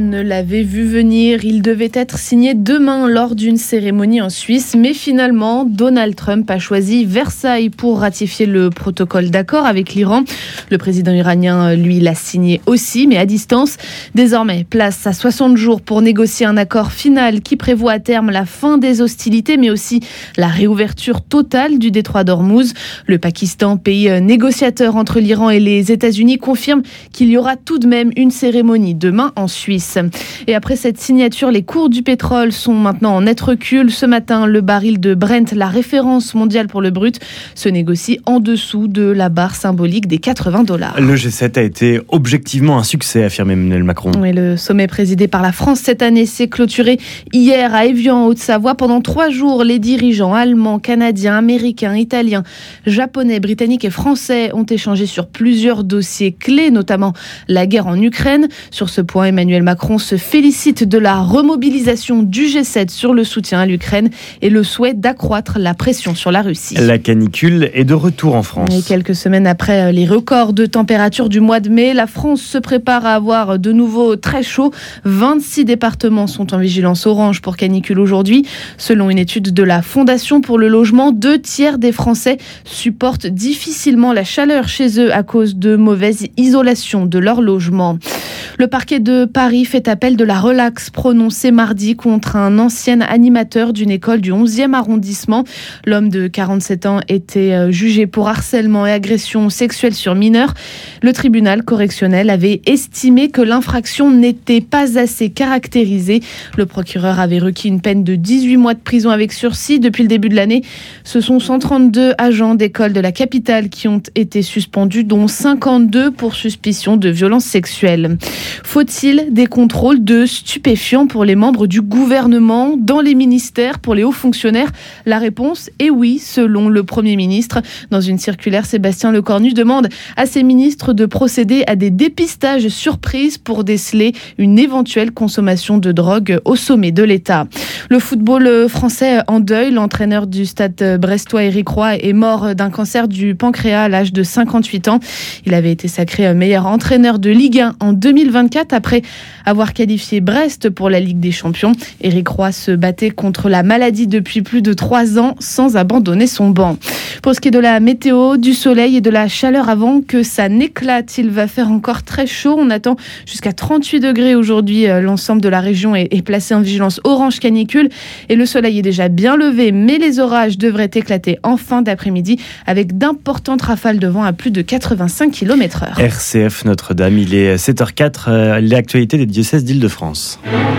Ne l'avait vu venir, il devait être signé demain lors d'une cérémonie en Suisse, mais finalement Donald Trump a choisi Versailles pour ratifier le protocole d'accord avec l'Iran. Le président iranien, lui, l'a signé aussi, mais à distance. Désormais, place à 60 jours pour négocier un accord final qui prévoit à terme la fin des hostilités, mais aussi la réouverture totale du détroit d'Ormuz. Le Pakistan, pays négociateur entre l'Iran et les États-Unis, confirme qu'il y aura tout de même une cérémonie demain en Suisse. Et après cette signature, les cours du pétrole sont maintenant en net recul. Ce matin, le baril de Brent, la référence mondiale pour le brut, se négocie en dessous de la barre symbolique des $80. Le G7 a été objectivement un succès, affirme Emmanuel Macron. Oui, le sommet présidé par la France cette année s'est clôturé hier à Évian, en Haute-Savoie. Pendant 3 jours, les dirigeants allemands, canadiens, américains, italiens, japonais, britanniques et français ont échangé sur plusieurs dossiers clés, notamment la guerre en Ukraine. Sur ce point, Emmanuel Macron se félicite de la remobilisation du G7 sur le soutien à l'Ukraine et le souhait d'accroître la pression sur la Russie. La canicule est de retour en France. Et quelques semaines après les records de température du mois de mai, la France se prépare à avoir de nouveau très chaud. 26 départements sont en vigilance orange pour canicule aujourd'hui. Selon une étude de la Fondation pour le logement, 2/3 des Français supportent difficilement la chaleur chez eux à cause de mauvaise isolation de leur logement. Le parquet de Paris fait appel de la relaxe prononcée mardi contre un ancien animateur d'une école du 11e arrondissement. L'homme de 47 ans était jugé pour harcèlement et agression sexuelle sur mineurs. Le tribunal correctionnel avait estimé que l'infraction n'était pas assez caractérisée. Le procureur avait requis une peine de 18 mois de prison avec sursis. Depuis le début de l'année, ce sont 132 agents d'école de la capitale qui ont été suspendus, dont 52 pour suspicion de violences sexuelles. Faut-il des contrôles de stupéfiants pour les membres du gouvernement dans les ministères pour les hauts fonctionnaires? La réponse est oui, selon le Premier ministre. Dans une circulaire, Sébastien Lecornu demande à ses ministres de procéder à des dépistages surprises pour déceler une éventuelle consommation de drogue au sommet de l'État. Le football français en deuil. L'entraîneur du Stade brestois, Éric Roy, est mort d'un cancer du pancréas à l'âge de 58 ans. Il avait été sacré meilleur entraîneur de Ligue 1 en 2024 après avoir qualifié Brest pour la Ligue des Champions. Éric Roy se battait contre la maladie depuis plus de 3 ans sans abandonner son banc. Pour ce qui est de la météo, du soleil et de la chaleur avant que ça n'éclate, il va faire encore très chaud. On attend jusqu'à 38 degrés aujourd'hui. L'ensemble de la région est placé en vigilance orange canicule et le soleil est déjà bien levé, mais les orages devraient éclater en fin d'après-midi avec d'importantes rafales de vent à plus de 85 km/h. RCF Notre-Dame, il est 7h04, l'actualité des diocèses d'Île-de-France.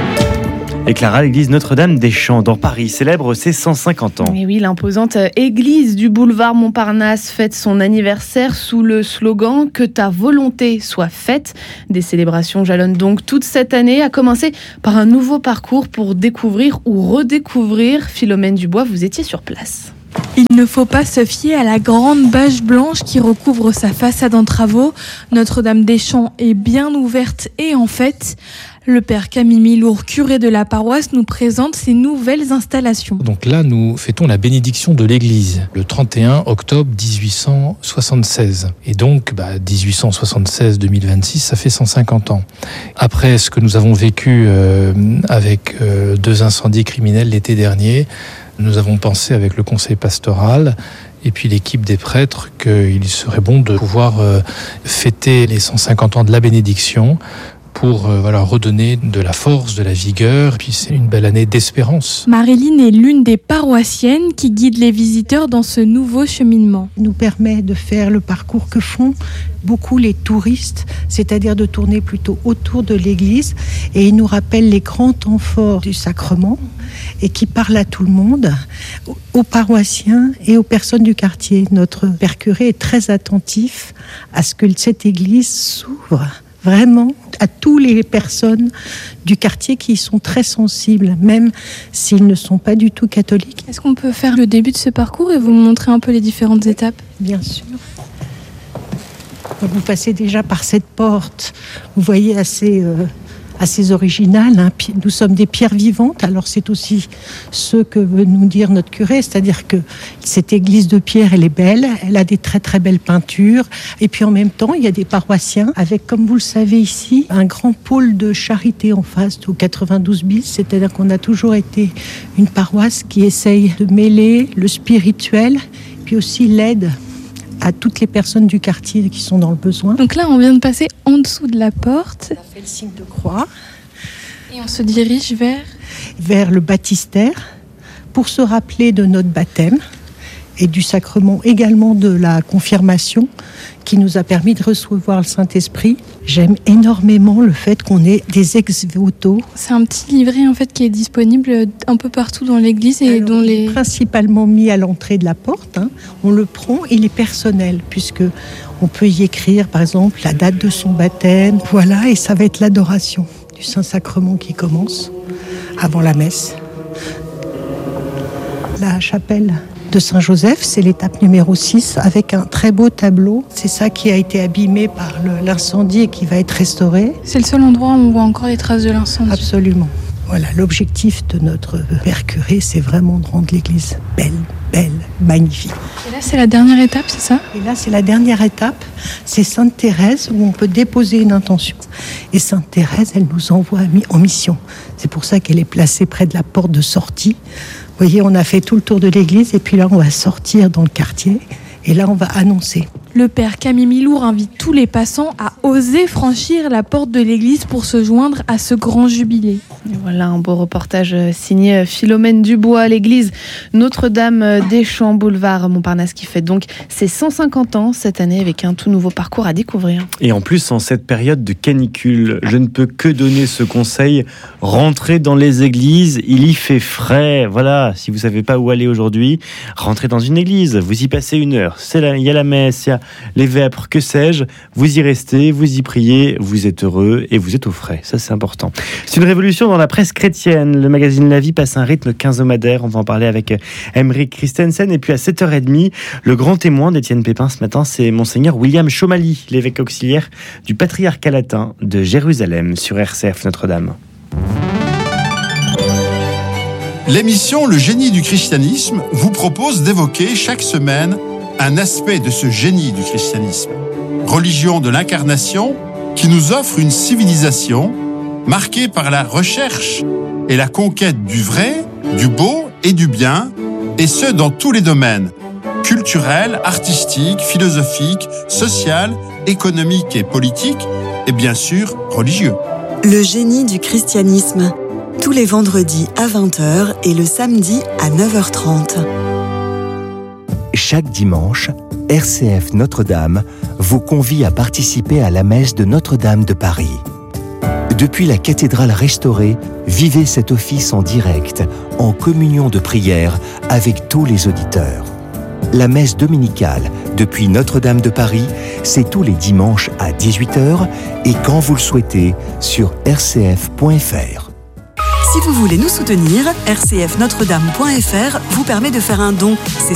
Et Clara, l'église Notre-Dame des Champs dans Paris célèbre ses 150 ans. Et oui, l'imposante église du boulevard Montparnasse fête son anniversaire sous le slogan « Que ta volonté soit faite ». Des célébrations jalonnent donc toute cette année, à commencer par un nouveau parcours pour découvrir ou redécouvrir. Philomène Dubois, vous étiez sur place. Il ne faut pas se fier à la grande bâche blanche qui recouvre sa façade en travaux. Notre-Dame des Champs est bien ouverte et en fête. Le père Camille Milour, curé de la paroisse, nous présente ses nouvelles installations. Donc là, nous fêtons la bénédiction de l'église le 31 octobre 1876. Et donc, 1876-2026, ça fait 150 ans. Après ce que nous avons vécu avec 2 incendies criminels l'été dernier, nous avons pensé avec le conseil pastoral et puis l'équipe des prêtres qu'il serait bon de pouvoir fêter les 150 ans de la bénédiction pour redonner de la force, de la vigueur. Puis c'est une belle année d'espérance. Marilyn est l'une des paroissiennes qui guide les visiteurs dans ce nouveau cheminement. Il nous permet de faire le parcours que font beaucoup les touristes, c'est-à-dire de tourner plutôt autour de l'église. Et il nous rappelle les grands temps forts du sacrement et qui parle à tout le monde, aux paroissiens et aux personnes du quartier. Notre père curé est très attentif à ce que cette église s'ouvre vraiment à toutes les personnes du quartier qui sont très sensibles, même s'ils ne sont pas du tout catholiques. Est-ce qu'on peut faire le début de ce parcours et vous montrer un peu les différentes étapes ? Bien sûr. Vous passez déjà par cette porte, vous voyez assez assez original. Nous sommes des pierres vivantes. Alors c'est aussi ce que veut nous dire notre curé, c'est-à-dire que cette église de pierre, elle est belle, elle a des très très belles peintures. Et puis en même temps, il y a des paroissiens avec, comme vous le savez ici, un grand pôle de charité en face au 92 bis. C'est-à-dire qu'on a toujours été une paroisse qui essaye de mêler le spirituel, puis aussi l'aide à toutes les personnes du quartier qui sont dans le besoin. Donc là, on vient de passer en dessous de la porte. On a fait le signe de croix. Et on se dirige vers le baptistère pour se rappeler de notre baptême et du sacrement également de la confirmation qui nous a permis de recevoir le Saint-Esprit. J'aime énormément le fait qu'on ait des ex-voto. C'est un petit livret en fait qui est disponible un peu partout dans l'église et alors, dont il est principalement mis à l'entrée de la porte. On le prend, il est personnel puisque on peut y écrire par exemple la date de son baptême. Voilà, et ça va être l'adoration du Saint-Sacrement qui commence avant la messe. La chapelle de Saint-Joseph, c'est l'étape numéro 6 avec un très beau tableau. C'est ça qui a été abîmé par l'incendie et qui va être restauré. C'est le seul endroit où on voit encore les traces de l'incendie. Absolument. Voilà, l'objectif de notre père curé, c'est vraiment de rendre l'église belle, magnifique. Et là, c'est la dernière étape, c'est ça ? Et là, c'est la dernière étape. C'est Sainte Thérèse où on peut déposer une intention. Et Sainte Thérèse, elle nous envoie en mission. C'est pour ça qu'elle est placée près de la porte de sortie. Vous voyez, on a fait tout le tour de l'église et puis là, on va sortir dans le quartier et là, on va annoncer. Le père Camille Milour invite tous les passants à oser franchir la porte de l'église pour se joindre à ce grand jubilé. Et voilà un beau reportage signé Philomène Dubois. L'église Notre-Dame des Champs, boulevard Montparnasse, qui fête donc ses 150 ans cette année avec un tout nouveau parcours à découvrir. Et en plus, en cette période de canicule, je ne peux que donner ce conseil. Rentrez dans les églises, il y fait frais. Voilà, si vous ne savez pas où aller aujourd'hui, rentrez dans une église, vous y passez 1 heure. Il y a la messe, il y a les vêpres, que sais-je. Vous y restez, vous y priez, vous êtes heureux et vous êtes au frais. Ça, c'est important. C'est une révolution dans la presse chrétienne. Le magazine La Vie passe un rythme quinzomadaire. On va en parler avec Aymeric Christensen. Et puis à 7h30, le grand témoin d'Étienne Pépin ce matin, c'est Monseigneur William Chaumaly, l'évêque auxiliaire du patriarcat latin de Jérusalem sur RCF Notre-Dame. L'émission Le Génie du christianisme vous propose d'évoquer chaque semaine un aspect de ce génie du christianisme. Religion de l'incarnation qui nous offre une civilisation marquée par la recherche et la conquête du vrai, du beau et du bien, et ce dans tous les domaines, culturel, artistique, philosophique, social, économique et politique, et bien sûr religieux. Le génie du christianisme, tous les vendredis à 20h et le samedi à 9h30. Chaque dimanche, RCF Notre-Dame vous convie à participer à la messe de Notre-Dame de Paris. Depuis la cathédrale restaurée, vivez cet office en direct, en communion de prière avec tous les auditeurs. La messe dominicale depuis Notre-Dame de Paris, c'est tous les dimanches à 18h et quand vous le souhaitez sur rcf.fr. Si vous voulez nous soutenir, rcfnotredame.fr vous permet de faire un don. C'est